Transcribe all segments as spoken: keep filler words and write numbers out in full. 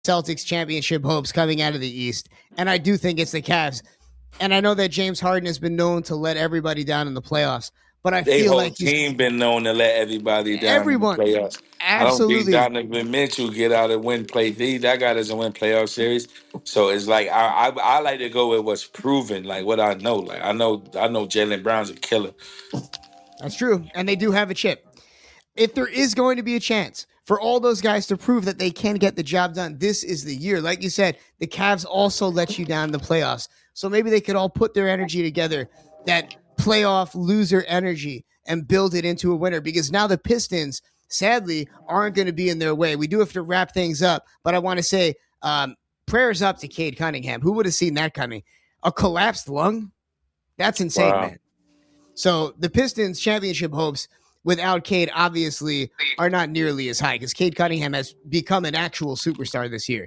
Celtics championship hopes coming out of the East, and I do think it's the Cavs. And I know that James Harden has been known to let everybody down in the playoffs, but I They feel whole like he's, team been known to let everybody down everyone, in the playoffs. absolutely. I don't think Donovan Mitchell get out and win play. He, that guy doesn't win playoff series. So it's like I, I I like to go with what's proven, like what I know. Like I know I know Jaylen Brown's a killer. That's true, and they do have a chip. If there is going to be a chance for all those guys to prove that they can get the job done, this is the year. Like you said, the Cavs also let you down in the playoffs. So maybe they could all put their energy together, that playoff loser energy, and build it into a winner, because now the Pistons, sadly, aren't going to be in their way. We do have to wrap things up, but I want to say um, prayers up to Cade Cunningham. Who would have seen that coming? A collapsed lung? That's insane, wow. man. So the Pistons' championship hopes without Cade obviously are not nearly as high, because Cade Cunningham has become an actual superstar this year.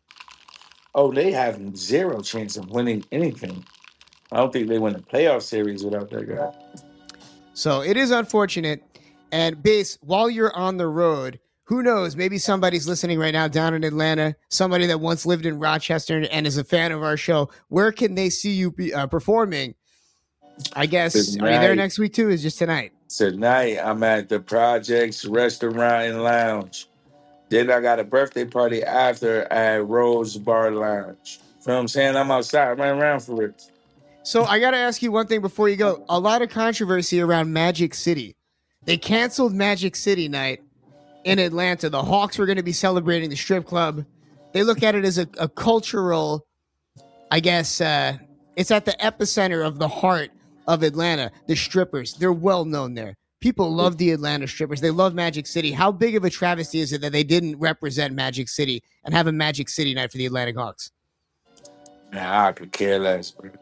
Oh, they have zero chance of winning anything. I don't think they win a playoff series without that guy. So it is unfortunate. And Base, while you're on the road, who knows, maybe somebody's listening right now down in Atlanta, somebody that once lived in Rochester and is a fan of our show. Where can they see you be, uh, performing? I guess, tonight, are you there next week too? Is just tonight? Tonight, I'm at the Projects Restaurant and Lounge. Then I got a birthday party after at Rose Bar Lounge. You know what I'm saying? I'm outside, running around for it. So I got to ask you one thing before you go. A lot of controversy around Magic City. They canceled Magic City night in Atlanta. The Hawks were going to be celebrating the strip club. They look at it as a, a cultural, I guess, uh, it's at the epicenter of the heart of Atlanta. The strippers, they're well known there. People love the Atlanta strippers. They love Magic City. How big of a travesty is it that they didn't represent Magic City and have a Magic City night for the Atlantic Hawks? Nah, I could care less, bro.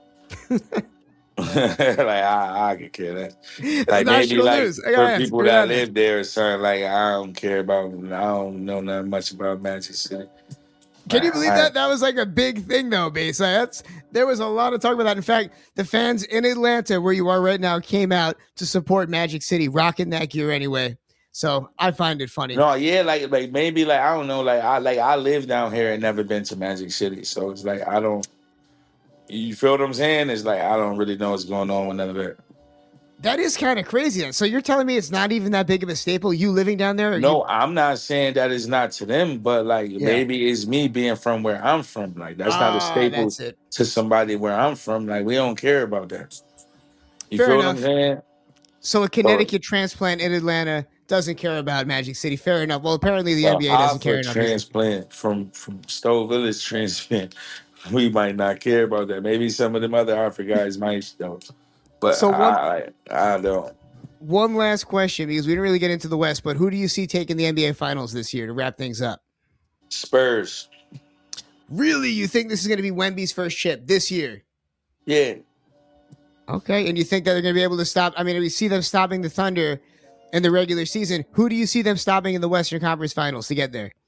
like I, I could care less. Like maybe like for ask, people that live there or something. Like I don't care about. I don't know nothing much about Magic City. Can you believe that? That was like a big thing, though, Base. That's there was a lot of talk about that. In fact, the fans in Atlanta, where you are right now, came out to support Magic City, rocking that gear anyway. So I find it funny. No, yeah, like like maybe like I don't know, like I like I live down here and never been to Magic City, so it's like I don't. You feel what I'm saying? It's like I don't really know what's going on with none of that. That is kind of crazy. So you're telling me it's not even that big of a staple, you living down there? No, you... I'm not saying that it's not to them, but like yeah. maybe it's me being from where I'm from. Like that's oh, not a staple to somebody where I'm from. Like we don't care about that. You Fair feel enough. what I'm saying? So a Connecticut so, transplant in Atlanta doesn't care about Magic City. Fair enough. Well, apparently the uh, N B A doesn't care enough. Transplant from from Stowe Village transplant. We might not care about that. Maybe some of them other Africa guys might though. But so one, I, I don't. One last question, because we didn't really get into the West, but who do you see taking the N B A Finals this year to wrap things up? Spurs. Really? You think this is going to be Wemby's first chip this year? Yeah. Okay, and you think that they're going to be able to stop? I mean, we see them stopping the Thunder in the regular season. Who do you see them stopping in the Western Conference Finals to get there?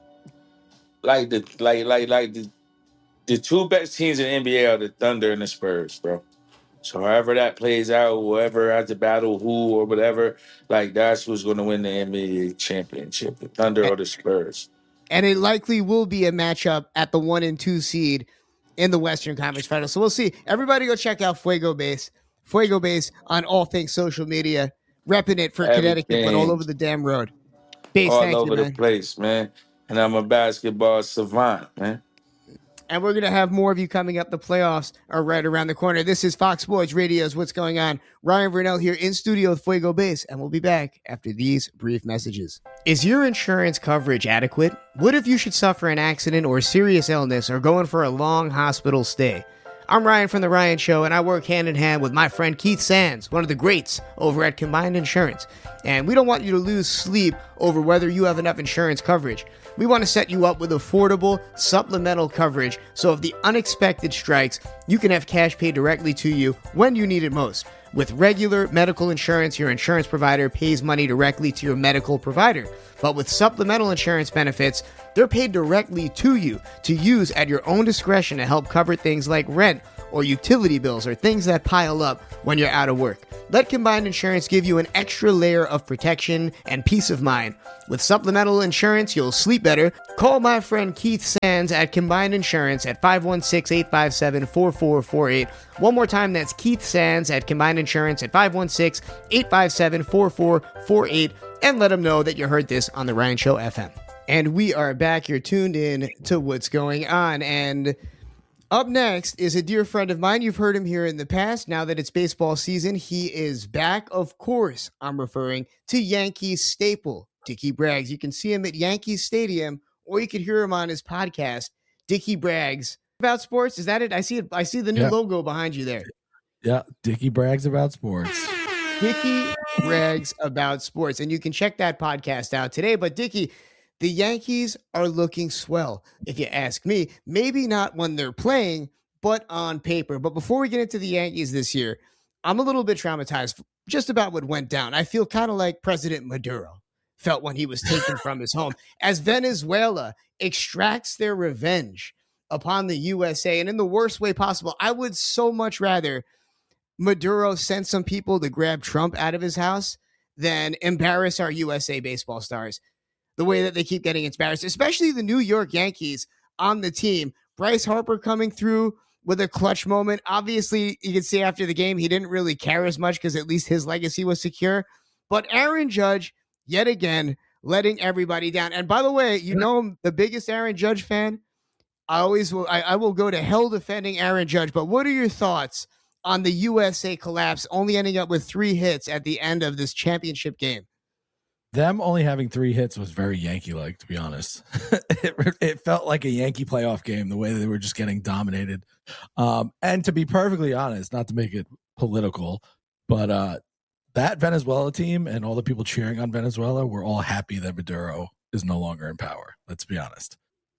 Like the like like like the the two best teams in the N B A are the Thunder and the Spurs, bro. So however that plays out, whoever has to battle who or whatever, like that's who's going to win the N B A championship, the Thunder or the Spurs. And it likely will be a matchup at the one and two seed in the Western Conference Finals. So we'll see. Everybody go check out Fuego Base. Fuego Base on all things social media, repping it for Everything. Connecticut, but all over the damn road. Base, all thank over you, the place, man. And I'm a basketball savant, man. And we're going to have more of you coming up. The playoffs are right around the corner. This is Fox Sports Radio's What's Going On. Ryan Vernell here in studio with Fuego Base, and we'll be back after these brief messages. Is your insurance coverage adequate? What if you should suffer an accident or serious illness or going for a long hospital stay? I'm Ryan from The Ryan Show, and I work hand in hand with my friend Keith Sands, one of the greats over at Combined Insurance. And we don't want you to lose sleep over whether you have enough insurance coverage. We want to set you up with affordable supplemental coverage, so if the unexpected strikes, you can have cash paid directly to you when you need it most. With regular medical insurance, your insurance provider pays money directly to your medical provider. But with supplemental insurance benefits, they're paid directly to you to use at your own discretion to help cover things like rent or utility bills or things that pile up when you're out of work. Let Combined Insurance give you an extra layer of protection and peace of mind. With supplemental insurance, you'll sleep better. Call my friend Keith Sands at Combined Insurance at five one six, eight five seven, four four four eight. One more time, that's Keith Sands at Combined Insurance at five one six, eight five seven, four four four eight. And let him know that you heard this on the Ryan Show F M. And we are back. You're tuned in to What's Going On. And up next is a dear friend of mine. You've heard him here in the past. Now that it's baseball season, he is back. Of course, I'm referring to Yankees staple, Dickie Braggs. You can see him at Yankees Stadium, or you can hear him on his podcast, Dickie Braggs About Sports. Is that it? I see it. I see the new yeah. logo behind you there. Yeah, Dickie Braggs About Sports. Dickie Braggs About Sports. And you can check that podcast out today. But Dickie, the Yankees are looking swell, if you ask me. Maybe not when they're playing, but on paper. But before we get into the Yankees this year, I'm a little bit traumatized just about what went down. I feel kind of like President Maduro felt when he was taken from his home, as Venezuela extracts their revenge upon the U S A, and in the worst way possible. I would so much rather Maduro send some people to grab Trump out of his house than embarrass our U S A baseball stars the way that they keep getting embarrassed, especially the New York Yankees on the team. Bryce Harper coming through with a clutch moment. Obviously, you can see after the game, he didn't really care as much because at least his legacy was secure. But Aaron Judge, yet again, letting everybody down. And by the way, you know I'm the biggest Aaron Judge fan. I always will. I, I will go to hell defending Aaron Judge. But what are your thoughts on the U S A collapse, only ending up with three hits at the end of this championship game? Them only having three hits was very Yankee-like, to be honest. it, it felt like a Yankee playoff game, the way they were just getting dominated. Um, and to be perfectly honest, not to make it political, but uh, that Venezuela team and all the people cheering on Venezuela were all happy that Maduro is no longer in power. Let's be honest.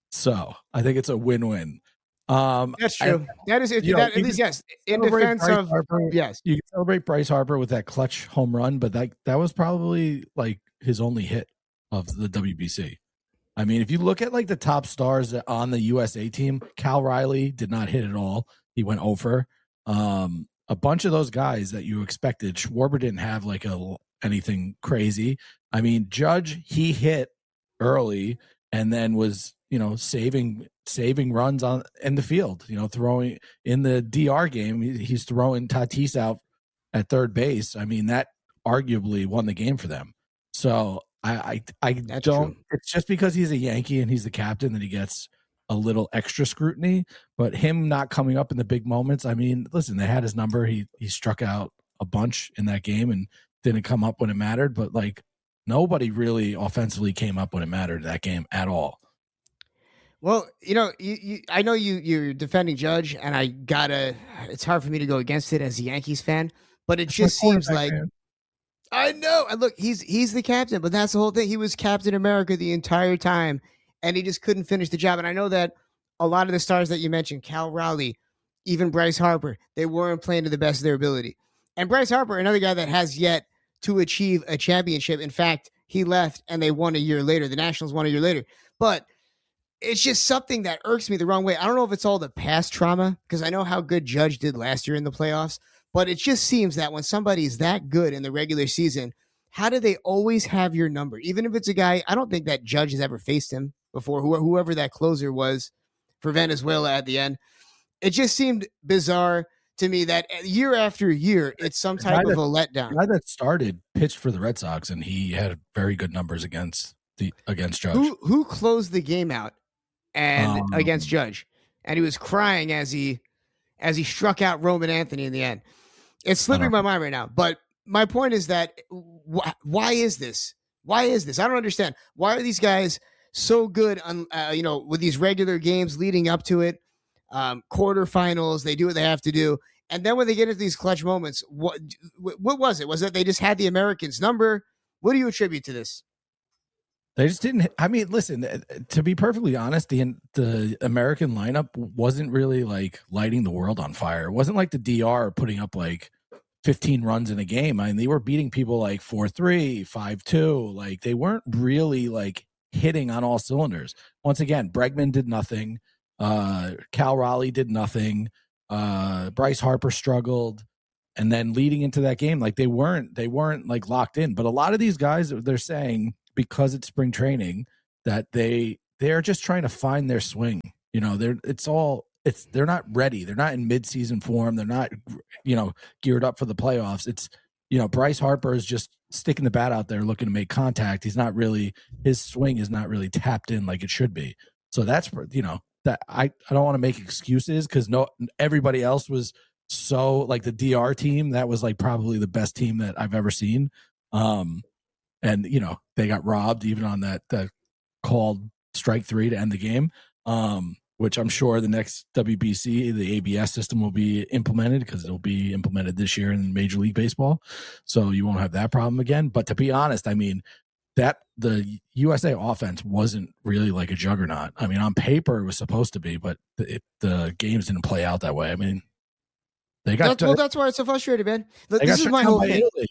So I think it's a win-win. Um, That's true. I, that is, it, you know, that, at least, yes. In defense Bryce of, Harper, yes. You can celebrate Bryce Harper with that clutch home run, but that, that was probably like his only hit of the W B C. I mean, if you look at like the top stars on the U S A team, Cal Riley did not hit at all. He went over. Um, a bunch of those guys that you expected. Schwarber didn't have like a anything crazy. I mean, Judge, he hit early and then was, you know, saving saving runs on in the field, you know, throwing in the D R game. He's throwing Tatis out at third base. I mean, that arguably won the game for them. So I I, I don't true. It's just because he's a Yankee and he's the captain that he gets a little extra scrutiny, but him not coming up in the big moments. I mean, listen, they had his number. He he struck out a bunch in that game and didn't come up when it mattered, but like nobody really offensively came up when it mattered that game at all. Well, you know, you, you, I know you, you're defending Judge, and I gotta, it's hard for me to go against it as a Yankees fan, but it That's just seems like, fan. I know, and look, he's he's the captain, but that's the whole thing. He was Captain America the entire time, and he just couldn't finish the job. And I know that a lot of the stars that you mentioned, Cal Raleigh, even Bryce Harper, they weren't playing to the best of their ability. And Bryce Harper, another guy that has yet to achieve a championship. In fact, he left, and they won a year later. The Nationals won a year later. But it's just something that irks me the wrong way. I don't know if it's all the past trauma, because I know how good Judge did last year in the playoffs, but it just seems that when somebody's that good in the regular season, how do they always have your number? Even if it's a guy, I don't think that Judge has ever faced him before, whoever that closer was for Venezuela at the end. It just seemed bizarre to me that year after year, it's some type of a letdown. The guy that started pitched for the Red Sox, and he had very good numbers against the against Judge. Who, who closed the game out? And um, against Judge, and he was crying as he as he struck out Roman Anthony in the end. It's slipping my mind right now, but my point is that wh- why is this? Why is this? I don't understand. Why are these guys so good on uh, you know, with these regular games leading up to it, um, quarterfinals? They do what they have to do, and then when they get into these clutch moments, what what was it? Was it they just had the Americans' number? What do you attribute to this? They just didn't. I mean, listen, to be perfectly honest, the the American lineup wasn't really like lighting the world on fire. It wasn't like the D R putting up like fifteen runs in a game. I mean, they were beating people like four three, five two. Like they weren't really like hitting on all cylinders. Once again, Bregman did nothing. Uh, Cal Raleigh did nothing. Uh, Bryce Harper struggled. And then leading into that game, like they weren't they weren't like locked in. But a lot of these guys, they're saying because it's spring training that they they're just trying to find their swing. You know, they're it's all it's they're not ready. They're not in midseason form. They're not, you know, geared up for the playoffs. It's, you know, Bryce Harper is just sticking the bat out there looking to make contact. He's not really, his swing is not really tapped in like it should be. So that's, you know, that I, I don't want to make excuses because no everybody else was so like the D R team, that was like probably the best team that I've ever seen. Um, and you know, they got robbed even on that that called strike three to end the game. Um, which I'm sure the next W B C, the A B S system will be implemented because it'll be implemented this year in Major League Baseball. So you won't have that problem again. But to be honest, I mean, that the U S A offense wasn't really like a juggernaut. I mean, on paper it was supposed to be, but the, it, the games didn't play out that way. I mean, they got. That's, to, well, that's why it's so frustrated, man. Look, they this got is my whole thing. Italy.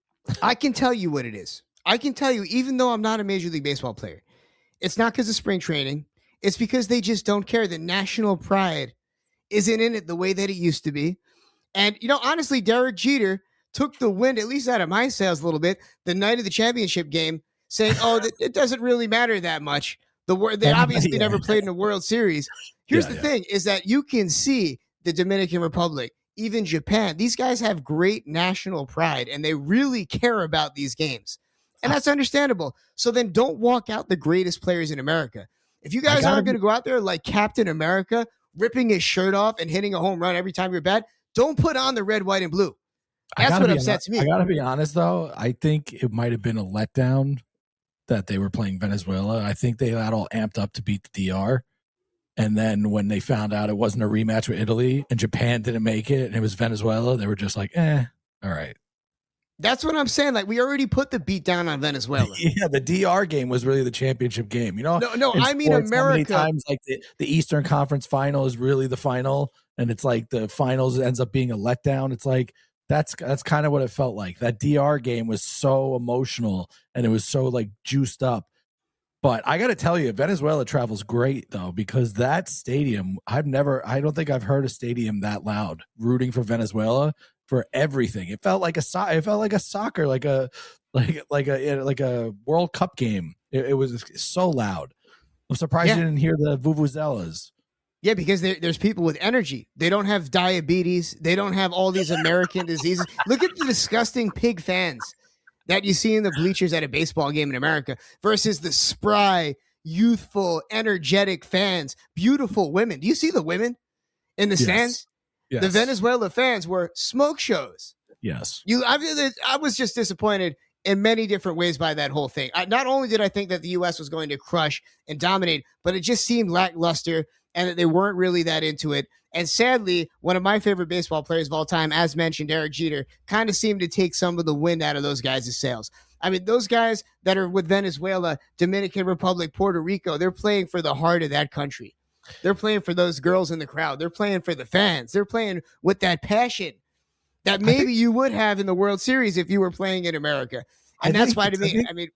I can tell you what it is. I can tell you, even though I'm not a Major League Baseball player, it's not because of spring training. It's because they just don't care. The national pride isn't in it the way that it used to be. And, you know, honestly, Derek Jeter took the wind, at least out of my sails a little bit, the night of the championship game, saying, oh, th- it doesn't really matter that much. The wor- They obviously yeah. never played in a World Series. Here's yeah, the yeah. thing, is that you can see the Dominican Republic, even Japan, these guys have great national pride, and they really care about these games. And that's understandable. So then don't walk out the greatest players in America. If you guys aren't going to go out there like Captain America, ripping his shirt off and hitting a home run every time you're bat, don't put on the red, white, and blue. That's what upsets me. I got to be honest, though. I think it might have been a letdown that they were playing Venezuela. I think they got all amped up to beat the D R. And then when they found out it wasn't a rematch with Italy and Japan didn't make it and it was Venezuela, they were just like, eh, all right. That's what I'm saying. Like, we already put the beat down on Venezuela. Yeah, the D R game was really the championship game. You know, no, no, I mean sports, America. How many times, like the, the Eastern Conference Final is really the final, and it's like the finals ends up being a letdown. It's like that's that's kind of what it felt like. That D R game was so emotional and it was so like juiced up. But I got to tell you, Venezuela travels great though, because that stadium, I've never, I don't think I've heard a stadium that loud rooting for Venezuela. For everything, it felt like a so- it felt like a soccer, like a like like a like a World Cup game. It, it was so loud. I'm surprised yeah. you didn't hear the vuvuzelas. Yeah, because there, there's people with energy. They don't have diabetes. They don't have all these American diseases. Look at the disgusting pig fans that you see in the bleachers at a baseball game in America versus the spry, youthful, energetic fans. Beautiful women. Do you see the women in the yes. stands? Yes. The Venezuela fans were smoke shows. Yes. You, I, I was just disappointed in many different ways by that whole thing. I, not only did I think that the U S was going to crush and dominate, but it just seemed lackluster and that they weren't really that into it. And sadly, one of my favorite baseball players of all time, as mentioned, Derek Jeter, kind of seemed to take some of the wind out of those guys' sails. I mean, those guys that are with Venezuela, Dominican Republic, Puerto Rico, they're playing for the heart of that country. They're playing for those girls in the crowd. They're playing for the fans. They're playing with that passion that maybe think, you would have in the World Series if you were playing in America. And I that's think, why to me, I, think, I mean,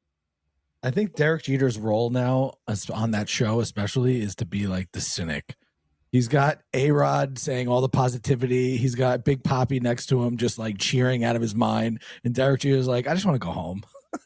I think Derek Jeter's role now on that show especially is to be like the cynic. He's got A-Rod saying all the positivity. He's got Big Papi next to him just like cheering out of his mind. And Derek Jeter's like, I just want to go home.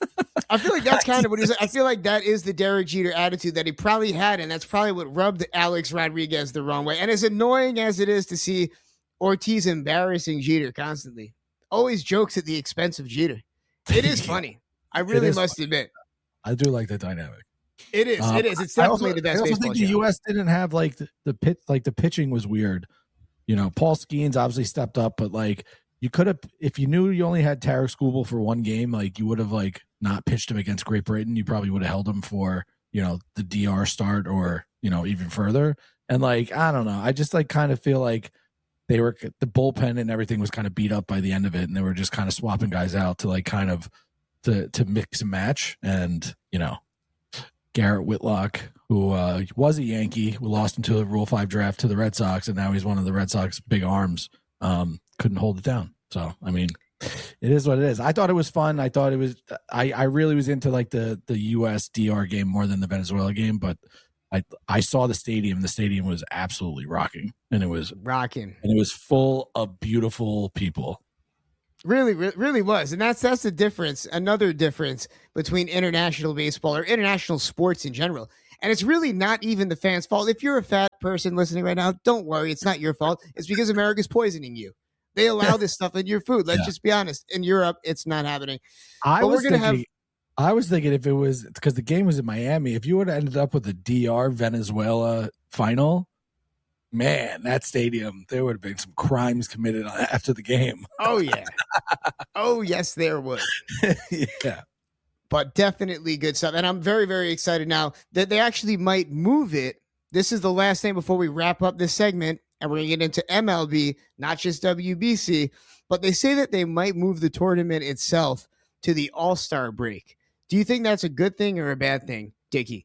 I feel like that's kind of what he's like. I feel like that is the Derek Jeter attitude that he probably had, and that's probably what rubbed Alex Rodriguez the wrong way. And as annoying as it is to see Ortiz embarrassing Jeter constantly, always jokes at the expense of Jeter. It is funny. I really must funny. admit. I do like that dynamic. It is. Um, it is. It's definitely also, the best I also baseball think the show. U S didn't have like the, the pit, like the pitching was weird. You know, Paul Skeens obviously stepped up, but like you could have, if you knew you only had Tarek Skubal for one game, like you would have like not pitched him against Great Britain. You probably would have held him for, you know, the D R start or, you know, even further. And like, I don't know. I just like kind of feel like they were, the bullpen and everything was kind of beat up by the end of it. And they were just kind of swapping guys out to like kind of to, to mix and match. And, you know, Garrett Whitlock, who uh, was a Yankee, who lost into the Rule five draft to the Red Sox, and now he's one of the Red Sox big arms, um, couldn't hold it down. So, I mean, it is what it is. I thought it was fun. I thought it was I, – I really was into, like, the, the U S D R game more than the Venezuela game, but I I saw the stadium. The stadium was absolutely rocking, and it was – Rocking. And it was full of beautiful people. Really, really, really was. And that's that's the difference, another difference between international baseball or international sports in general. And it's really not even the fans' fault. If you're a fat person listening right now, don't worry. It's not your fault. It's because America's poisoning you. They allow this stuff in your food. Let's Yeah. just be honest. In Europe, it's not happening. I But we're was gonna thinking, have- I was thinking if it was because the game was in Miami, if you would have ended up with a D R Venezuela final, man, that stadium, there would have been some crimes committed on- after the game. Oh, yeah. Oh, yes, there would. Yeah. But definitely good stuff. And I'm very, very excited now that they actually might move it. This is the last thing before we wrap up this segment, and we're going to get into M L B, not just W B C. But they say that they might move the tournament itself to the All-Star break. Do you think that's a good thing or a bad thing, Dickie?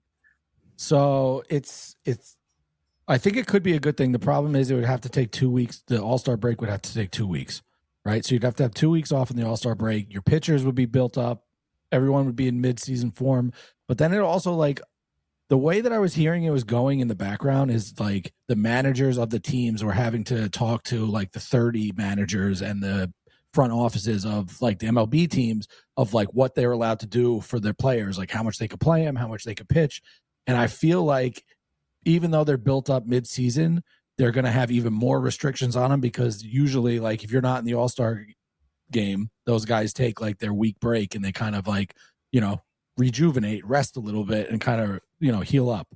So it's it's. I think it could be a good thing. The problem is it would have to take two weeks. The All-Star break would have to take two weeks, right? So you'd have to have two weeks off in the All-Star break. Your pitchers would be built up. Everyone would be in mid-season form. But then it also, like, the way that I was hearing it was going in the background is, like, the managers of the teams were having to talk to, like, the thirty managers and the front offices of, like, the M L B teams of, like, what they were allowed to do for their players, like how much they could play them, how much they could pitch. And I feel like even though they're built up mid-season, they're going to have even more restrictions on them because usually, like, if you're not in the All-Star game, those guys take, like, their week break and they kind of, like, you know, rejuvenate, rest a little bit and kind of, you know, heal up.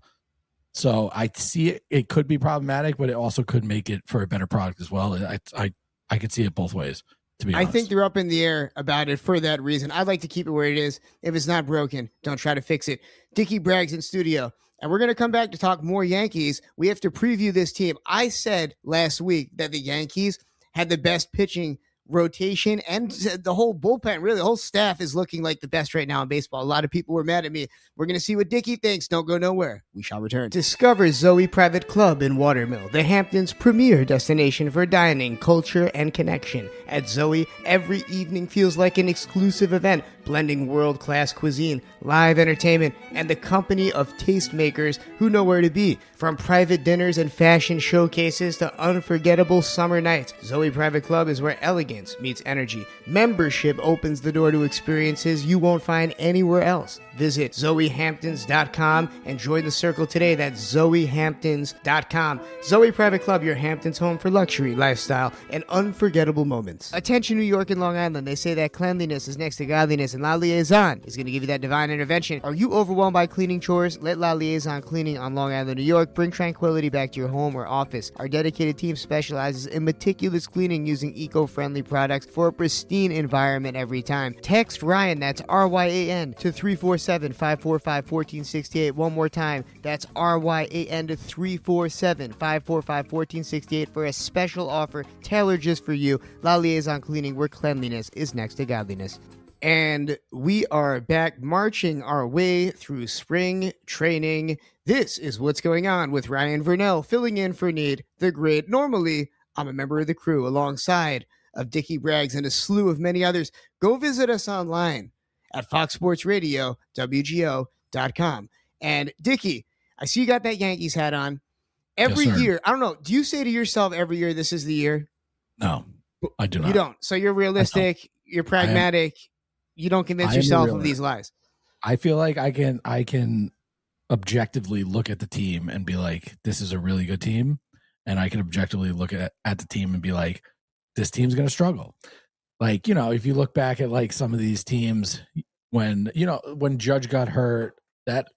So I see it, it could be problematic, but it also could make it for a better product as well. I I, I could see it both ways, to be I honest. think they're up in the air about it for that reason. I'd like to keep it where it is. If it's not broken, don't try to fix it. Dickie Braggs in studio. And we're going to come back to talk more Yankees. We have to preview this team. I said last week that the Yankees had the best pitching rotation and the whole bullpen, really, the whole staff is looking like the best right now in baseball. A lot of people were mad at me. We're going to see what Dickie thinks. Don't go nowhere. We shall return. Discover Zoe Private Club in Watermill, the Hamptons' premier destination for dining, culture, and connection. At Zoe, every evening feels like an exclusive event, blending world-class cuisine, live entertainment, and the company of tastemakers who know where to be. From private dinners and fashion showcases to unforgettable summer nights, Zoe Private Club is where elegance meets energy. Membership opens the door to experiences you won't find anywhere else. Visit zoe hamptons dot com and join the circle today. That's zoe hamptons dot com. Zoe Private Club, your Hamptons home for luxury, lifestyle, and unforgettable moments. Attention New York and Long Island. They say that cleanliness is next to godliness, and La Liaison is going to give you that divine intervention. Are you overwhelmed by cleaning chores? Let La Liaison Cleaning on Long Island, New York bring tranquility back to your home or office. Our dedicated team specializes in meticulous cleaning using eco-friendly products for a pristine environment every time. Text Ryan, that's R Y A N, to three four seven, five four five, one four six eight. One more time, that's R Y A N to three four seven, five four five, one four six eight for a special offer tailored just for you. La Liaison Cleaning, where cleanliness is next to godliness. And we are back marching our way through spring training. This is what's going on with Ryan Vernell, filling in for Need the Great. Normally, I'm a member of the crew alongside of Dickie Braggs and a slew of many others. Go visit us online at fox sports radio w g o dot com. And Dickie, I see you got that Yankees hat on. Every Yes, sir. year, I don't know, do you say to yourself every year, this is the year? No, I do not. You don't. So you're realistic, you're pragmatic, you don't convince I am a yourself of realist. these lies. I feel like I can I can objectively look at the team and be like, this is a really good team. And I can objectively look at, at the team and be like, this team's going to struggle. Like, you know, if you look back at like some of these teams when, you know, when Judge got hurt, that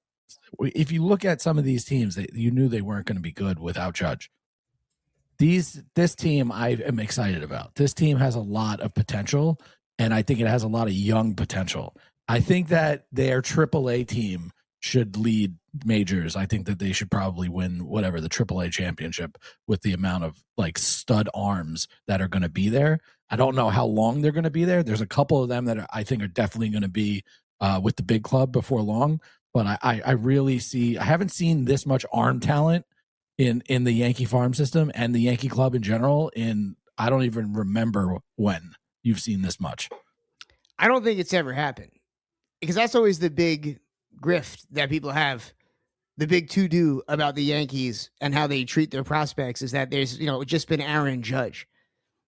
if you look at some of these teams, they, you knew they weren't going to be good without Judge. These, this team I am excited about. This team has a lot of potential, and I think it has a lot of young potential. I think that their triple A team should lead majors. I think that they should probably win whatever the triple A championship with the amount of like stud arms that are going to be there. I don't know how long they're going to be there. There's a couple of them that are, I think are definitely going to be uh, with the big club before long. But I, I, I really see, I haven't seen this much arm talent in, in the Yankee farm system and the Yankee club in general. In, I don't even remember when you've seen this much. I don't think it's ever happened, because that's always the big grift that people have. The big to-do about the Yankees and how they treat their prospects is that there's, you know, just been Aaron Judge.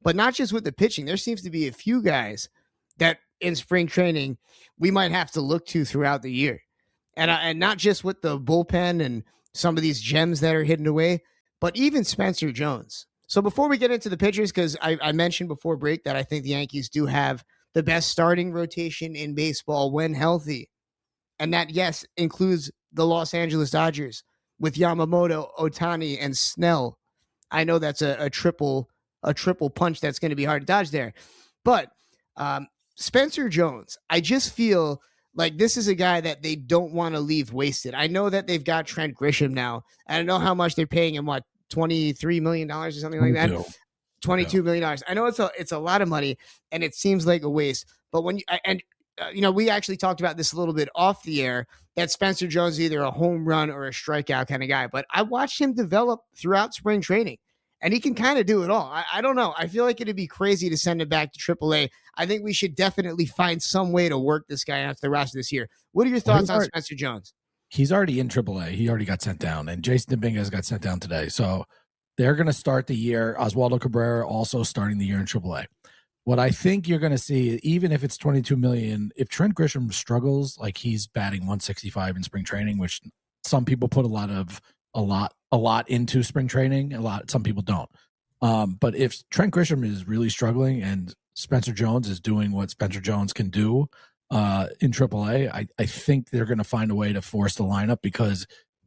But not just with the pitching. There seems to be a few guys that in spring training we might have to look to throughout the year. And, uh, and not just with the bullpen and some of these gems that are hidden away, but even Spencer Jones. So before we get into the pitchers, because I, I mentioned before break that I think the Yankees do have the best starting rotation in baseball when healthy. And that, yes, includes the Los Angeles Dodgers with Yamamoto, Ohtani, and Snell. I know that's a, a triple a triple punch that's going to be hard to dodge there. But um, Spencer Jones, I just feel like this is a guy that they don't want to leave wasted. I know that they've got Trent Grisham now. I don't know how much they're paying him, what, twenty-three million dollars or something like that? twenty-two million dollars. I know it's a it's a lot of money, and it seems like a waste. But when you and uh, you know, we actually talked about this a little bit off the air, that Spencer Jones is either a home run or a strikeout kind of guy. But I watched him develop throughout spring training, and he can kind of do it all. I, I don't know. I feel like it'd be crazy to send him back to triple A. I think we should definitely find some way to work this guy out to the roster this year. What are your thoughts well, on already, Spencer Jones? He's already in triple A. He already got sent down, and Jason Dominguez got sent down today. So they're going to start the year. Oswaldo Cabrera also starting the year in triple A. What I think you're going to see, even if it's twenty-two million dollars, if Trent Grisham struggles, like he's batting one sixty-five in spring training, which some people put a lot of a lot a lot into spring training, a lot some people don't. Um, but if Trent Grisham is really struggling and Spencer Jones is doing what Spencer Jones can do uh, in triple A, I, I think they're going to find a way to force the lineup because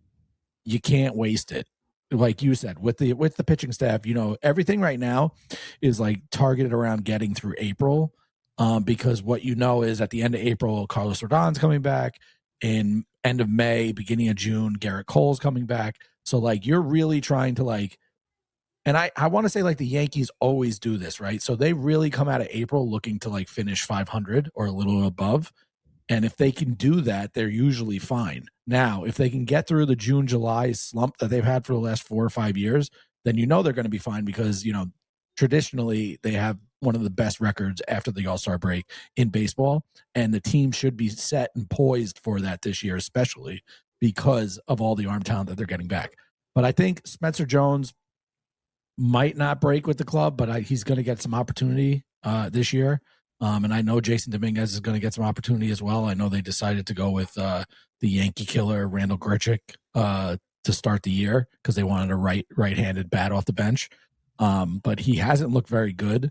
you can't waste it. Like you said, with the with the pitching staff, you know, everything right now is like targeted around getting through April, um, because what you know is at the end of April, Carlos Rodon's coming back. In end of May, beginning of June, Garrett Cole's coming back. So like you're really trying to like, and I I want to say like the Yankees always do this, right? So they really come out of April looking to like finish five hundred or a little above. And if they can do that, they're usually fine. Now, if they can get through the June, July slump that they've had for the last four or five years, then you know they're going to be fine because, you know, traditionally they have one of the best records after the All-Star break in baseball. And the team should be set and poised for that this year, especially because of all the arm talent that they're getting back. But I think Spencer Jones might not break with the club, but I, he's going to get some opportunity uh, this year. Um, and I know Jason Dominguez is going to get some opportunity as well. I know they decided to go with uh, the Yankee killer, Randall Grichuk, uh, to start the year because they wanted a right, right-handed bat off the bench. Um, but he hasn't looked very good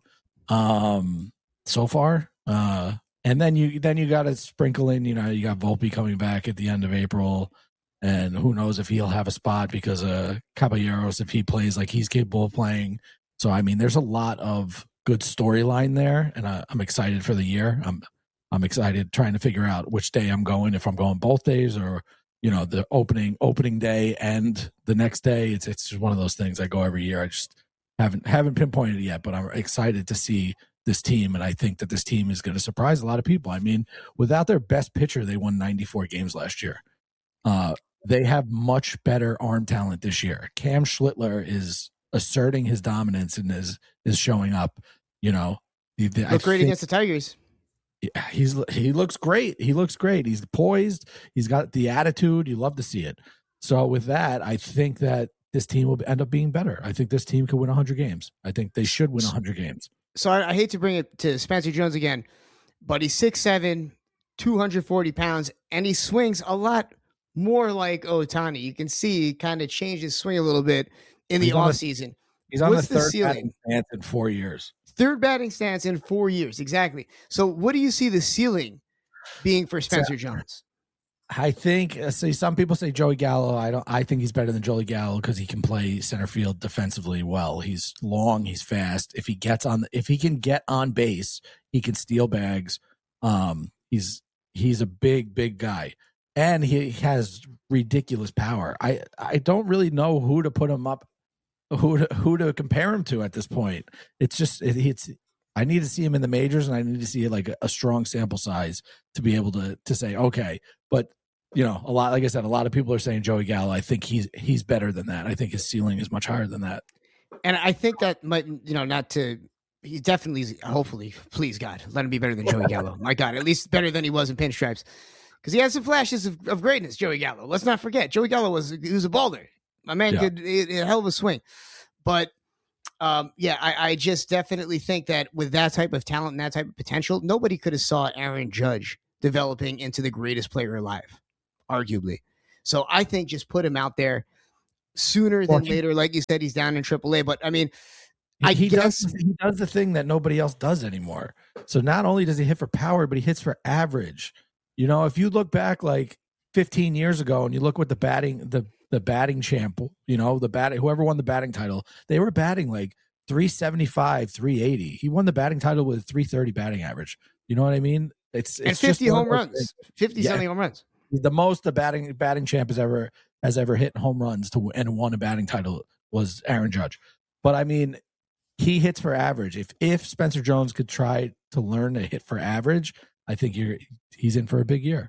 um, so far. Uh, and then you then you got to sprinkle in, you know, you got Volpe coming back at the end of April. And who knows if he'll have a spot because uh, Caballeros, if he plays like he's capable of playing. So, I mean, there's a lot of good storyline there, and I, I'm excited for the year. I'm I'm excited trying to figure out which day I'm going, if I'm going both days or, you know, the opening opening day and the next day. It's it's just one of those things I go every year. I just haven't haven't pinpointed it yet, but I'm excited to see this team, and I think that this team is going to surprise a lot of people. I mean, without their best pitcher, they won ninety-four games last year. Uh, they have much better arm talent this year. Cam Schlittler is asserting his dominance and is is showing up. You know, the, the, look great against the Tigers. Yeah, he's he looks great. He looks great. He's poised. He's got the attitude. You love to see it. So with that, I think that this team will end up being better. I think this team could win one hundred games. I think they should win one hundred games. So I, I hate to bring it to Spencer Jones again, but he's six seven, two hundred forty pounds, and he swings a lot more like Ohtani. You can see he kind of changed his swing a little bit in the offseason. He's on What's the third the batting stance in four years. Third batting stance in four years, exactly. So what do you see the ceiling being for Spencer so, Jones? I think, uh, see, some people say Joey Gallo. I don't. I think he's better than Joey Gallo because he can play center field defensively well. He's long, he's fast. If he gets on, if he can get on base, he can steal bags. Um, he's he's a big, big guy, and he has ridiculous power. I I don't really know who to put him up. Who to, who to compare him to at this point? It's just it, it's. I need to see him in the majors, and I need to see like a, a strong sample size to be able to to say okay. But you know, a lot like I said, a lot of people are saying Joey Gallo. I think he's he's better than that. I think his ceiling is much higher than that. And I think that might you know not to. He's definitely, hopefully, please God, let him be better than Joey Gallo. My God, at least better than he was in pinstripes, because he has some flashes of, of greatness. Joey Gallo. Let's not forget, Joey Gallo was he was a balder. My man yeah. could a hell of a swing, but Um, yeah, I, I just definitely think that with that type of talent and that type of potential, nobody could have saw Aaron Judge developing into the greatest player alive, arguably. So I think just put him out there sooner Well, than he- later. Like you said, he's down in triple A. But I mean, He, I he guess does he does the thing that nobody else does anymore. So not only does he hit for power, but he hits for average. You know, if you look back like fifteen years ago and you look what the batting the the batting champ, you know, the batting whoever won the batting title, they were batting like three seventy-five, three eighty. He won the batting title with three thirty batting average. You know what I mean? It's, it's and fifty just home runs, fifty Yeah. something home runs. The most the batting batting champ has ever has ever hit home runs to and won a batting title was Aaron Judge. But I mean, he hits for average. If if Spencer Jones could try to learn to hit for average, I think you're he's in for a big year.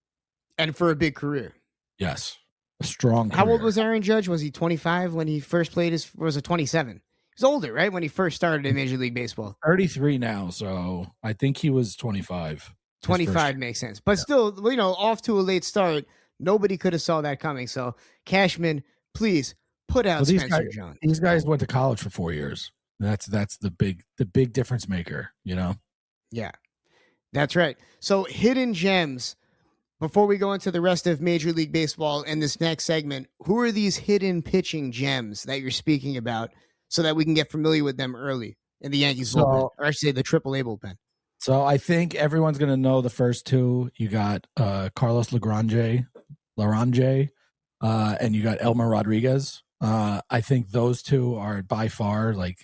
And for a big career. Yes, a strong. How old career. was Aaron Judge? Was he twenty-five when he first played his, or was it twenty-seven? He was older, right? When he first started in Major League Baseball. thirty-three now, so I think he was twenty-five. twenty-five makes sense. But Yeah. still, you know, off to a late start. Nobody could have saw that coming. So, Cashman, please put out Well, these Spencer guys- Jones. These guys went to college for four years. That's that's the big the big difference maker, you know. Yeah, that's right. So, hidden gems. Before we go into the rest of Major League Baseball in this next segment, who are these hidden pitching gems that you're speaking about so that we can get familiar with them early in the Yankees So- bullpen, or I should say the triple A bullpen? So I think everyone's going to know the first two. You got uh, Carlos Lagrange, Larange, uh, and you got Elmer Rodriguez. Uh, I think those two are by far like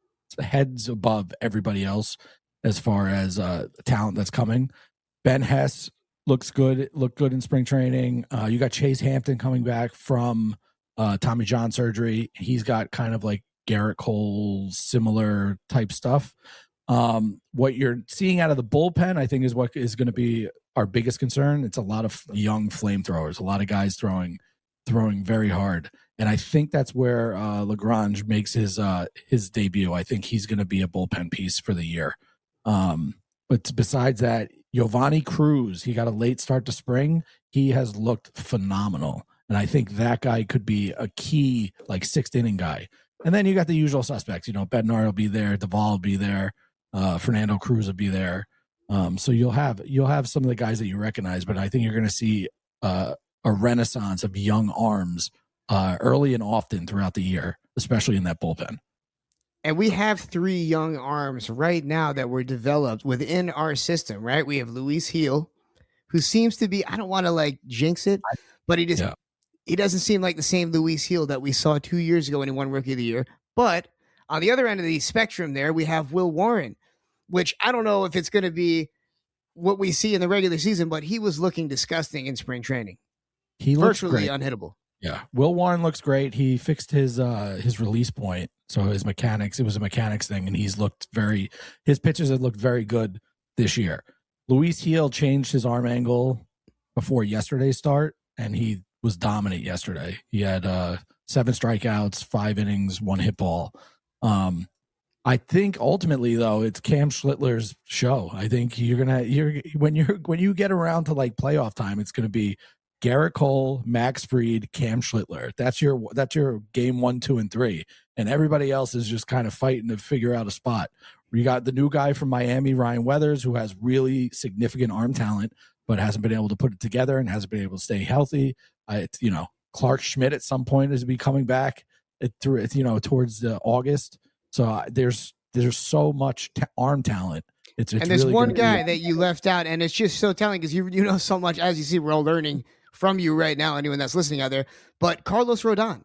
heads above everybody else as far as uh, talent that's coming. Ben Hess looks good. Looked good in spring training. Uh, you got Chase Hampton coming back from uh, Tommy John surgery. He's got kind of like Garrett Cole similar type stuff. Um, what you're seeing out of the bullpen, I think, is what is going to be our biggest concern. It's a lot of young flamethrowers, a lot of guys throwing, throwing very hard, and I think that's where uh, Lagrange makes his uh, his debut. I think he's going to be a bullpen piece for the year. Um, but besides that, Giovanni Cruz, he got a late start to spring. He has looked phenomenal, and I think that guy could be a key, like sixth inning guy. And then you got the usual suspects. You know, Bednar will be there, Duvall will be there. Uh, Fernando Cruz will be there, um, so you'll have you'll have some of the guys that you recognize. But I think you're going to see uh, a renaissance of young arms uh, early and often throughout the year, especially in that bullpen. And we have three young arms right now that were developed within our system, right? We have Luis Heel, who seems to be, I don't want to like jinx it, but he just Yeah. he doesn't seem like the same Luis Heel that we saw two years ago when he won Rookie of the Year. But on the other end of the spectrum there, we have Will Warren, which I don't know if it's going to be what we see in the regular season, but he was looking disgusting in spring training. He looks Virtually great. unhittable. Yeah, Will Warren looks great. He fixed his uh, his release point, so his mechanics. It was a mechanics thing, and he's looked very. His pitches have looked very good this year. Luis Heel changed his arm angle before yesterday's start, and he was dominant yesterday. He had uh, seven strikeouts, five innings, one hit ball. Um, I think ultimately, though, it's Cam Schlittler's show. I think you're gonna you're when you're when you get around to like playoff time, it's gonna be Garrett Cole, Max Fried, Cam Schlittler. That's your that's your game one, two, and three, and everybody else is just kind of fighting to figure out a spot. You got the new guy from Miami, Ryan Weathers, who has really significant arm talent, but hasn't been able to put it together and hasn't been able to stay healthy. I, it's, you know, Clark Schmidt at some point is be coming back it, through, you know, towards the August. So uh, there's there's so much ta- arm talent. It's, it's and there's really one gonna guy be, that you left out, and it's just so telling because you you know so much. As you see, we're all learning from you right now. Anyone that's listening out there, but Carlos Rodon.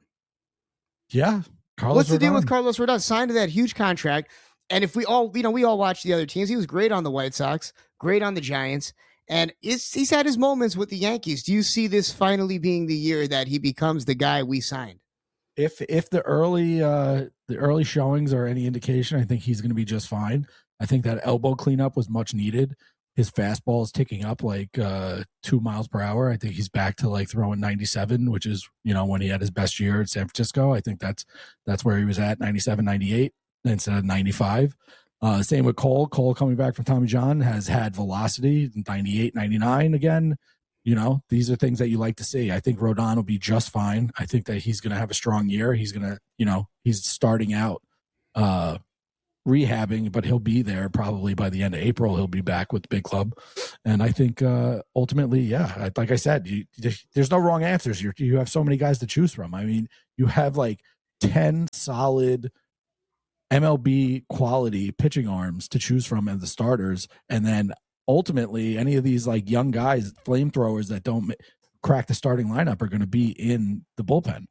yeah. Carlos What's the deal Rodon. with Carlos Rodon? Signed to that huge contract, and if we all, you know, we all watched the other teams. He was great on the White Sox, great on the Giants, and it's, he's had his moments with the Yankees. Do you see this finally being the year that he becomes the guy we signed? If if the early uh the early showings are any indication, I think he's going to be just fine. I think that elbow cleanup was much needed. His fastball is ticking up like uh two miles per hour. I think he's back to like throwing ninety-seven, which is, you know, when he had his best year at San Francisco. I think that's that's where he was at, ninety-seven, ninety-eight instead of ninety-five. Uh, same with Cole. Cole coming back from Tommy John has had velocity, ninety-eight, ninety-nine again. You know, these are things that you like to see. I think Rodon will be just fine. I think that he's going to have a strong year. He's going to, you know, he's starting out uh, rehabbing, but he'll be there probably by the end of April. He'll be back with the big club. And I think uh, ultimately, yeah, like I said, you, there's no wrong answers. You're, you have so many guys to choose from. I mean, you have like ten solid M L B quality pitching arms to choose from as the starters. And then ultimately, any of these like young guys, flamethrowers that don't crack the starting lineup are going to be in the bullpen.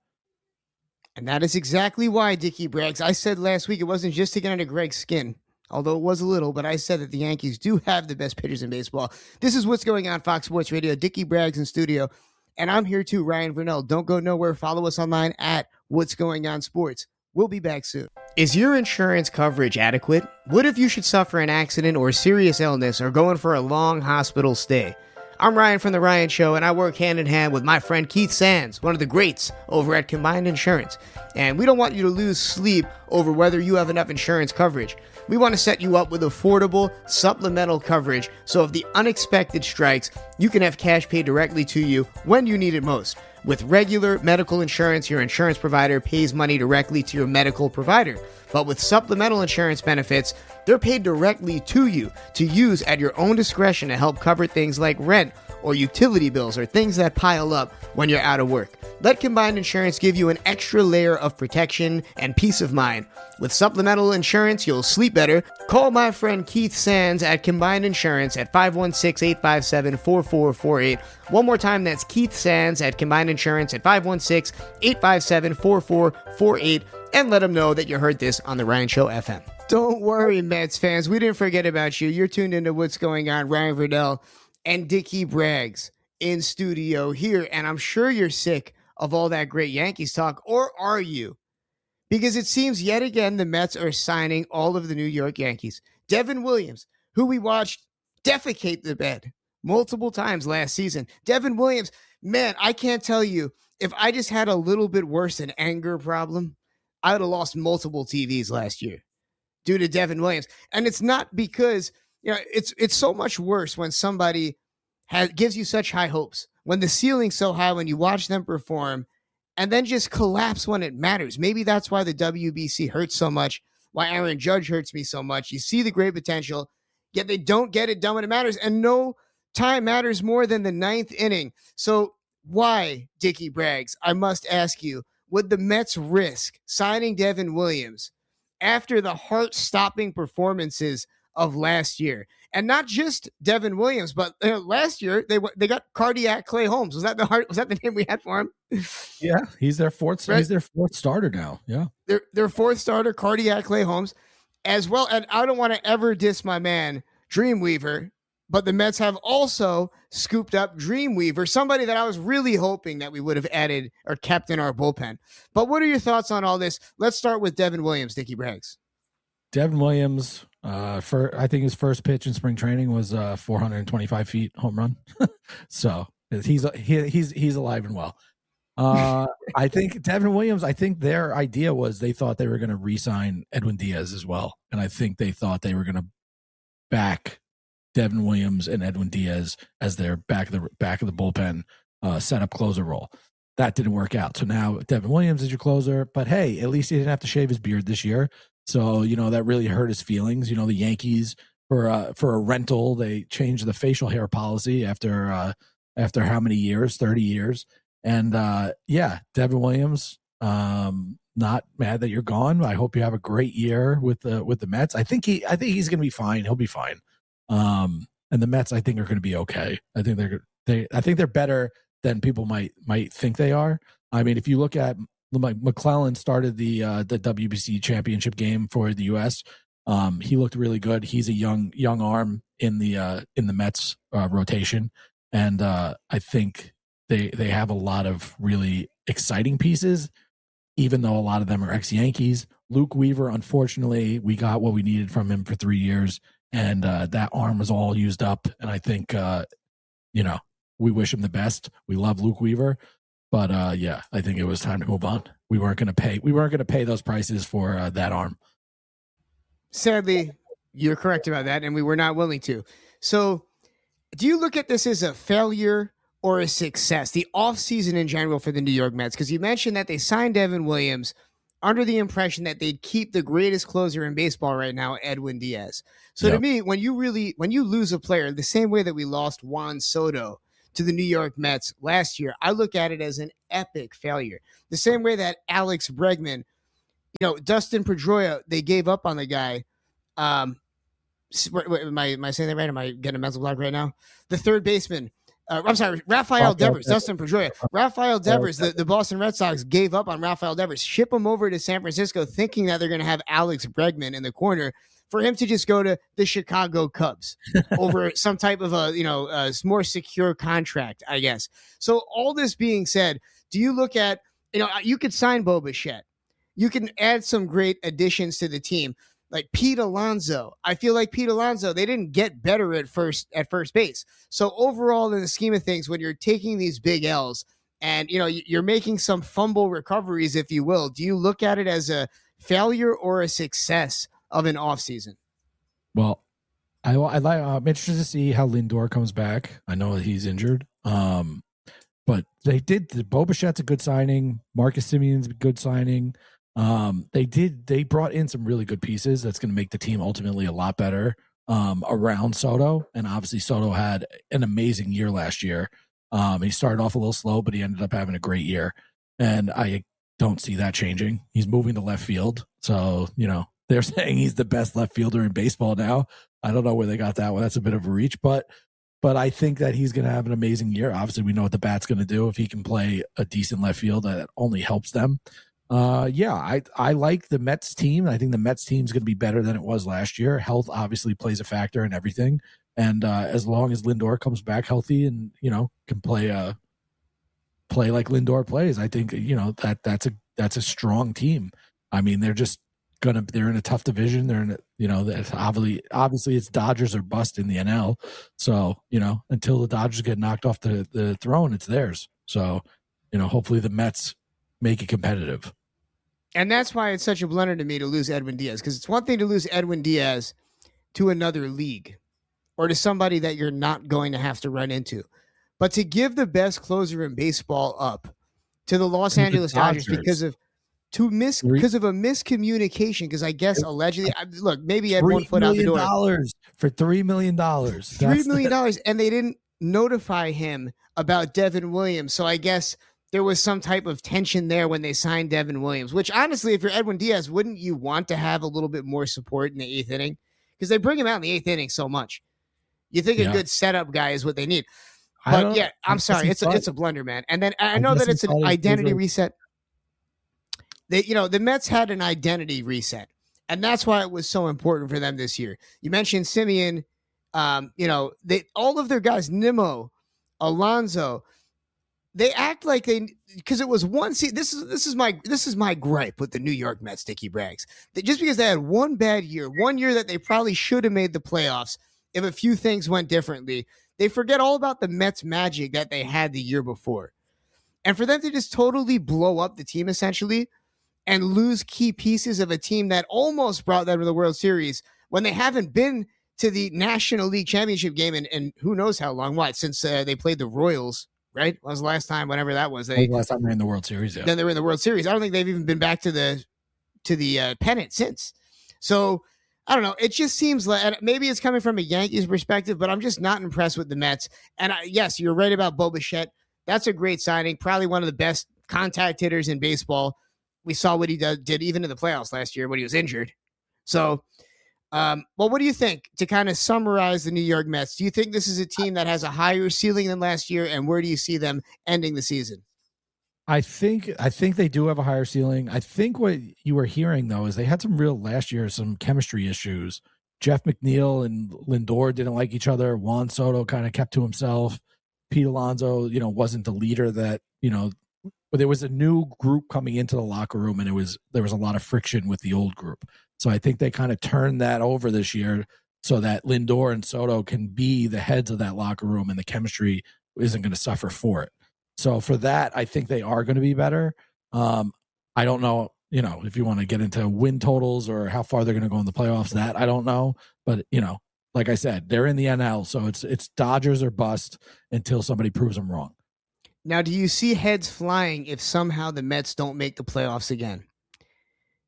And that is exactly why, Dickie Braggs, I said last week it wasn't just to get under Greg's skin, although it was a little, but I said that the Yankees do have the best pitchers in baseball. This is what's going on, Fox Sports Radio. Dickie Braggs in studio, and I'm here too, Ryan Verneuille. Don't go nowhere. Follow us online at What's Going On Sports. We'll be back soon. Is your insurance coverage adequate? What if you should suffer an accident or serious illness or going for a long hospital stay? I'm Ryan from The Ryan Show, and I work hand-in-hand with my friend Keith Sands, one of the greats over at Combined Insurance. And we don't want you to lose sleep over whether you have enough insurance coverage. We want to set you up with affordable, supplemental coverage, so if the unexpected strikes, you can have cash paid directly to you when you need it most. With regular medical insurance, your insurance provider pays money directly to your medical provider. But with supplemental insurance benefits, they're paid directly to you to use at your own discretion to help cover things like rent or utility bills or things that pile up when you're out of work. Let Combined Insurance give you an extra layer of protection and peace of mind. With supplemental insurance, you'll sleep better. Call my friend Keith Sands at Combined Insurance at five one six, eight five seven, four four four eight. One more time, that's Keith Sands at Combined Insurance at five one six, eight five seven, four four four eight. And let them know that you heard this on the Ryan Show F M. Don't worry, Mets fans. We didn't forget about you. You're tuned into What's Going On. Ryan Verneuille and Dickie Braggs in studio here. And I'm sure you're sick of all that great Yankees talk. Or are you? Because it seems yet again the Mets are signing all of the New York Yankees. Devin Williams, who we watched defecate the bed multiple times last season. Devin Williams, man, I can't tell you, if I just had a little bit worse an anger problem, I would have lost multiple T Vs last year due to Devin Williams. And it's not because, you know, it's it's so much worse when somebody has, gives you such high hopes, when the ceiling's so high, when you watch them perform and then just collapse when it matters. Maybe that's why the W B C hurts so much, why Aaron Judge hurts me so much. You see the great potential, yet they don't get it done when it matters. And no time matters more than the ninth inning. So why, Dickie Braggs, I must ask you, would the Mets risk signing Devin Williams after the heart-stopping performances of last year? And not just Devin Williams, but uh, last year they they got cardiac Clay Holmes. Was that the heart? Was that the name we had for him? Yeah, he's their fourth. Right? He's their fourth starter now. Yeah, their their fourth starter, cardiac Clay Holmes, as well. And I don't want to ever diss my man Dreamweaver, but the Mets have also scooped up Dreamweaver, somebody that I was really hoping that we would have added or kept in our bullpen. But what are your thoughts on all this? Let's start with Devin Williams, Dickie Braggs. Devin Williams, uh, for I think his first pitch in spring training was uh, four hundred twenty-five feet home run. So he's he, he's he's alive and well. Uh, I think Devin Williams, I think their idea was they thought they were going to re-sign Edwin Diaz as well. And I think they thought they were going to back Devin Williams and Edwin Diaz as their back of the back of the bullpen uh, setup closer role. That didn't work out. So now Devin Williams is your closer, but hey, at least he didn't have to shave his beard this year. So, you know, that really hurt his feelings. You know, the Yankees for uh, for a rental, they changed the facial hair policy after uh, after how many years? thirty years. And uh, yeah, Devin Williams, um, not mad that you're gone. I hope you have a great year with the with the Mets. I think he I think he's going to be fine. He'll be fine. Um, and the Mets, I think, are going to be okay. I think they're they. I think they're better than people might might think they are. I mean, if you look at McClellan started the uh, the W B C championship game for the U S. Um, he looked really good. He's a young young arm in the uh, in the Mets uh, rotation, and uh, I think they they have a lot of really exciting pieces. Even though a lot of them are ex-Yankees, Luke Weaver, unfortunately, we got what we needed from him for three years. And uh, that arm was all used up. And I think, uh, you know, we wish him the best. We love Luke Weaver. But, uh, yeah, I think it was time to move on. We weren't going to pay. We weren't going to pay those prices for uh, that arm. Sadly, you're correct about that. And we were not willing to. So do you look at this as a failure or a success, the offseason in general for the New York Mets? Because you mentioned that they signed Devin Williams under the impression that they'd keep the greatest closer in baseball right now, Edwin Diaz. So Yep. to me, when you really when you lose a player the same way that we lost Juan Soto to the New York Mets last year, I look at it as an epic failure. The same way that Alex Bregman, you know, Dustin Pedroia, they gave up on the guy. Um, wait, wait, am I am I saying that right? Am I getting a mental block right now? The third baseman. Uh, I'm sorry, Rafael Devers, Dustin Pedroia. Rafael Devers, the, the Boston Red Sox gave up on Rafael Devers, ship him over to San Francisco thinking that they're going to have Alex Bregman in the corner for him to just go to the Chicago Cubs over some type of a, you know, a more secure contract, I guess. So all this being said, do you look at, you know, you could sign Bo Bichette. You can add some great additions to the team. Like Pete Alonso. I feel like Pete Alonso, they didn't get better at first at first base. So overall, in the scheme of things, when you're taking these big L's and, you know, you're making some fumble recoveries, if you will, do you look at it as a failure or a success of an offseason? Well, I, I like, I'm interested to see how Lindor comes back. I know that he's injured. Um, but they did, the Bo Bichette's a good signing. Marcus Simeon's a good signing. Um, they did, they brought in some really good pieces that's going to make the team ultimately a lot better um, around Soto. And obviously Soto had an amazing year last year. Um, he started off a little slow, but he ended up having a great year. And I don't see that changing. He's moving to left field. So, you know, they're saying he's the best left fielder in baseball now. I don't know where they got that one. That's a bit of a reach, but, but I think that he's going to have an amazing year. Obviously we know what the bat's going to do. If he can play a decent left field, that only helps them. Uh, yeah, I, I like the Mets team. I think the Mets team is going to be better than it was last year. Health obviously plays a factor in everything. And, uh, as long as Lindor comes back healthy and, you know, can play, uh, play like Lindor plays, I think, you know, that that's a, that's a strong team. I mean, they're just going to, they're in a tough division. They're in a, you know, that's obviously, obviously it's Dodgers or bust in the N L. So, you know, until the Dodgers get knocked off the, the throne, it's theirs. So, you know, hopefully the Mets make it competitive. And that's why it's such a blunder to me to lose Edwin Diaz, because it's one thing to lose Edwin Diaz to another league or to somebody that you're not going to have to run into. But to give the best closer in baseball up to the Los to Angeles the Dodgers. Dodgers because of to miss because of a miscommunication, because I guess allegedly, look, maybe he had one foot out the door. Dollars for three million dollars. Three million dollars, and they didn't notify him about Devin Williams. So I guess there was some type of tension there when they signed Devin Williams, which honestly, if you're Edwin Diaz, wouldn't you want to have a little bit more support in the eighth inning? Because they bring him out in the eighth inning so much. You think yeah. a good setup guy is what they need. But yeah, I'm sorry. It's a, it's a blunder, man. And then I know that it's an identity reset. They, you know, the Mets had an identity reset, and that's why it was so important for them this year. You mentioned Simeon, um, you know, they, all of their guys, Nimmo, Alonso, they act like they, because it was one season. This is this is my this is my gripe with the New York Mets, Dickie Braggs. That just because they had one bad year, one year that they probably should have made the playoffs if a few things went differently, they forget all about the Mets magic that they had the year before. And for them to just totally blow up the team essentially and lose key pieces of a team that almost brought them to the World Series when they haven't been to the National League Championship game in, in who knows how long, what, since uh, they played the Royals. Right? When was the last time, whenever that was? They, the last time they were in the World Series, yeah. Then they were in the World Series. I don't think they've even been back to the to the uh, pennant since. So, I don't know. It just seems like, and maybe it's coming from a Yankees perspective, but I'm just not impressed with the Mets. And I, yes, you're right about Bo Bichette. That's a great signing. Probably one of the best contact hitters in baseball. We saw what he did, did even in the playoffs last year when he was injured. So, Um, well, what do you think, to kind of summarize the New York Mets? Do you think this is a team that has a higher ceiling than last year, and where do you see them ending the season? I think I think they do have a higher ceiling. I think what you were hearing, though, is they had some real last year, some chemistry issues. Jeff McNeil and Lindor didn't like each other. Juan Soto kind of kept to himself. Pete Alonso, you know, wasn't the leader that, you know, but there was a new group coming into the locker room, and it was there was a lot of friction with the old group. So I think they kind of turned that over this year so that Lindor and Soto can be the heads of that locker room, and the chemistry isn't going to suffer for it. So for that, I think they are going to be better. Um, I don't know, you know, if you want to get into win totals or how far they're going to go in the playoffs, that I don't know. But, you know, like I said, they're in the N L, so it's it's Dodgers or bust until somebody proves them wrong. Now, do you see heads flying if somehow the Mets don't make the playoffs again?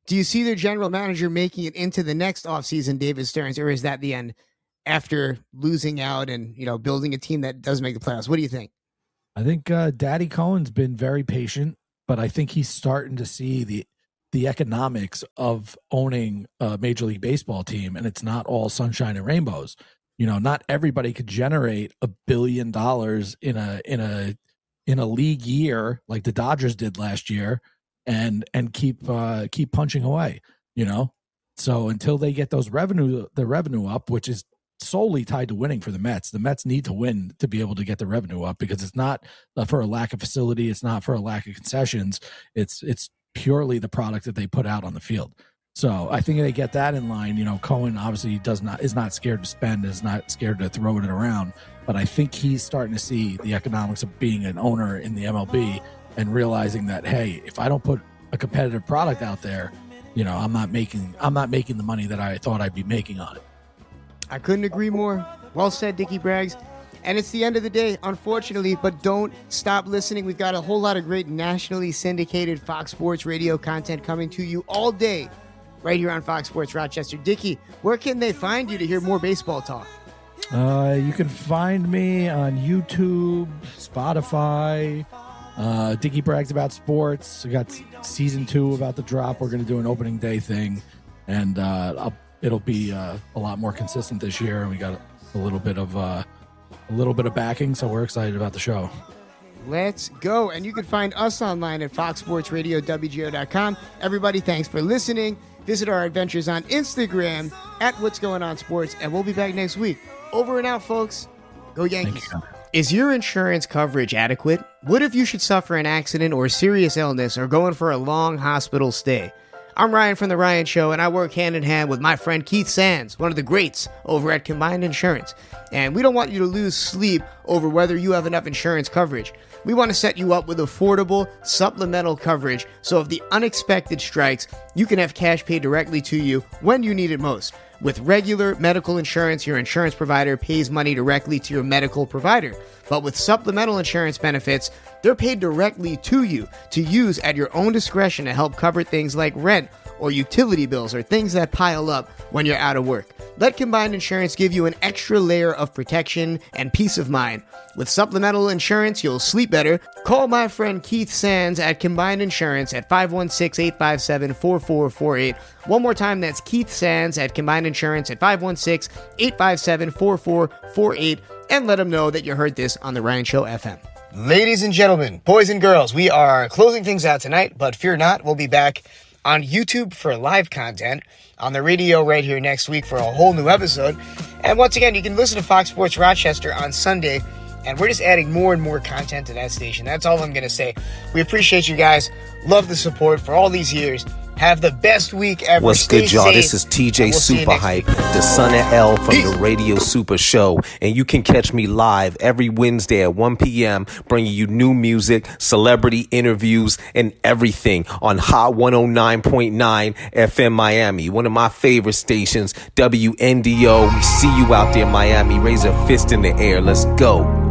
Do you see their general manager making it into the next offseason, David Stearns, or is that the end after losing out and, you know, building a team that does make the playoffs? What do you think? I think uh, Daddy Cohen's been very patient, but I think he's starting to see the the economics of owning a Major League Baseball team, and it's not all sunshine and rainbows. You know, not everybody could generate a billion dollars in a in a in a league year like the Dodgers did last year, and and keep uh, keep punching away. You know, so until they get those revenue the revenue up, which is solely tied to winning for the Mets. The Mets need to win to be able to get the revenue up, because it's not for a lack of facility. It's not for a lack of concessions. It's it's purely the product that they put out on the field. So I think they get that in line. You know, Cohen obviously does not is not scared to spend, is not scared to throw it around. But I think he's starting to see the economics of being an owner in the M L B and realizing that, hey, if I don't put a competitive product out there, you know, I'm not making I'm not making the money that I thought I'd be making on it. I couldn't agree more. Well said, Dickie Braggs. And it's the end of the day, unfortunately, but don't stop listening. We've got a whole lot of great nationally syndicated Fox Sports Radio content coming to you all day right here on Fox Sports Rochester. Dickie, where can they find you to hear more baseball talk? Uh, you can find me on YouTube, Spotify, uh, Dickie Braggs About Sports. We got season two about to drop. We're going to do an opening day thing, and uh, I'll It'll be uh, a lot more consistent this year, and we got a little bit of uh, a little bit of backing, so we're excited about the show. Let's go. And you can find us online at fox sports radio w g o dot com. Everybody, thanks for listening. Visit our adventures on Instagram at What's Going On Sports, and we'll be back next week. Over and out, folks. Go Yankees. You. Is your insurance coverage adequate? What if you should suffer an accident or serious illness or go in for a long hospital stay? I'm Ryan from The Ryan Show, and I work hand in hand with my friend Keith Sands, one of the greats over at Combined Insurance. And we don't want you to lose sleep over whether you have enough insurance coverage. We want to set you up with affordable supplemental coverage, so if the unexpected strikes, you can have cash paid directly to you when you need it most. With regular medical insurance, your insurance provider pays money directly to your medical provider. But with supplemental insurance benefits, they're paid directly to you to use at your own discretion to help cover things like rent or utility bills or things that pile up when you're out of work. Let Combined Insurance give you an extra layer of protection and peace of mind. With supplemental insurance, you'll sleep better. Call my friend Keith Sands at Combined Insurance at five one six, eight five seven, four four four eight. One more time, that's Keith Sands at Combined Insurance at five one six, eight five seven, four four four eight, and let them know that you heard this on The Ryan Show F M. Ladies and gentlemen, boys and girls, we are closing things out tonight, but fear not, we'll be back on YouTube for live content, on the radio right here next week for a whole new episode. And once again, you can listen to Fox Sports Rochester on Sunday, and we're just adding more and more content to that station. That's all I'm going to say. We appreciate you guys. Love the support for all these years. Have the best week ever. What's Stay good, y'all? safe, this is T J we'll Super Hype, the son of L from Peace. The Radio Super Show. And you can catch me live every Wednesday at one p.m. bringing you new music, celebrity interviews, and everything on Hot one oh nine point nine F M Miami. One of my favorite stations, W N D O. We see you out there, Miami. Raise a fist in the air. Let's go.